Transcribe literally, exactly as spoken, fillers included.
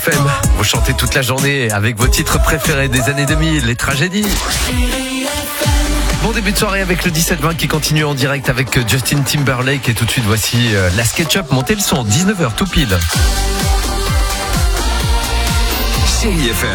F M, vous chantez toute la journée avec vos titres préférés des années deux mille, les tragédies. Bon début de soirée avec le dix-sept vingt qui continue en direct avec Justin Timberlake. Et tout de suite, voici la SketchUp. Montez le son, dix-neuf heures tout pile. Chérie F M.